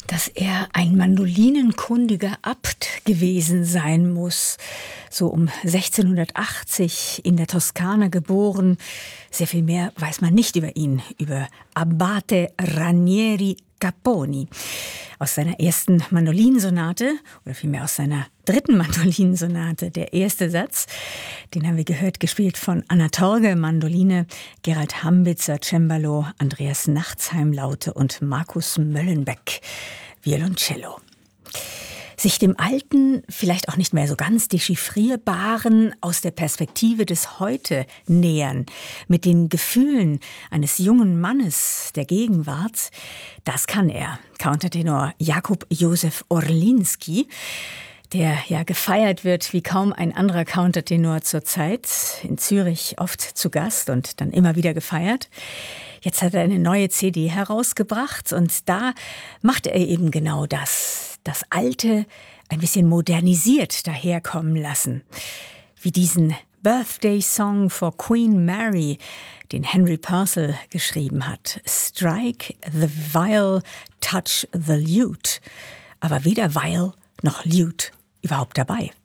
Dass er ein mandolinenkundiger Abt gewesen sein muss, so um 1680 in der Toskana geboren. Sehr viel mehr weiß man nicht über ihn, über Abate Ranieri Capponi. Aus seiner ersten Mandolinsonate, oder vielmehr aus seiner dritten Mandolinsonate, der erste Satz, den haben wir gehört, gespielt von Anna Torge, Mandoline, Gerald Hambitzer, Cembalo, Andreas Nachtsheim, Laute und Markus Möllenbeck, Violoncello. Sich dem Alten, vielleicht auch nicht mehr so ganz dechiffrierbaren, aus der Perspektive des Heute nähern, mit den Gefühlen eines jungen Mannes der Gegenwart, das kann er. Countertenor Jakub Józef Orlinski, der ja gefeiert wird wie kaum ein anderer Countertenor zurzeit, in Zürich oft zu Gast und dann immer wieder gefeiert. Jetzt hat er eine neue CD herausgebracht und da macht er eben genau das Alte ein bisschen modernisiert daherkommen lassen. Wie diesen Birthday Song for Queen Mary, den Henry Purcell geschrieben hat. Strike the viol, touch the lute. Aber weder Viol noch Lute überhaupt dabei.